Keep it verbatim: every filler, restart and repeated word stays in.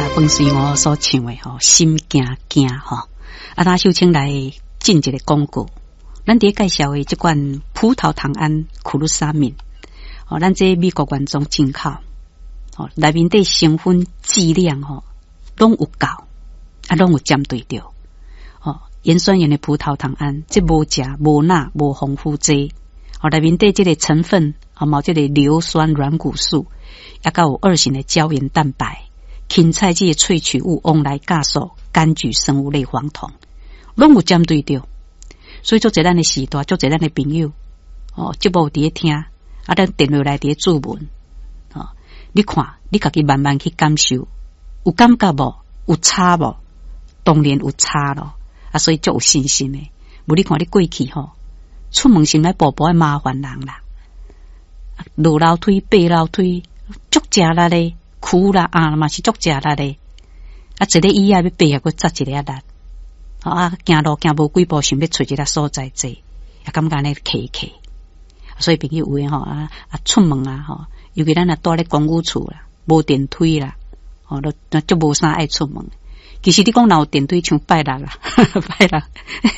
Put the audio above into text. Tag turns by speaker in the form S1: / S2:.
S1: 伴随我所唱的吼，心惊惊吼。啊，那首请来进一个广告。咱伫介绍的这款葡萄糖胺苦鲁沙敏，哦，咱这美国原装进口，哦，内面的成分剂量吼，拢有够，啊，拢有针对着，哦，盐酸盐的葡萄糖胺，这无食无钠无防腐剂，哦，内面的这个成分，啊，冇这个硫酸软骨素，也有二型的胶原蛋白。芹菜这些萃取物用来加速柑橘生物类黄酮，拢有针对着，所以做侪咱的时代，做侪咱的朋友，哦，节目伫咧听，啊，咱电话来伫咧注文，哦，你看，你家己慢慢去感受，有感觉无？有差无？当然有差咯，啊，所以就有信心的。无你看你过去吼，出门先来步步的麻烦人啦，落楼梯、爬楼梯，足食力咧。苦啦啊嘛是足食力的，啊一个椅啊要爬啊，佮扎一个啊力，啊行路行无几步，想要找一个所在坐，也感觉咧客客，所以朋友有诶吼啊啊出门啊吼，尤其咱啊住咧公寓厝啦，无电梯啦，哦都就无啥爱出门。其实你讲若有电梯，像拜六啦，拜六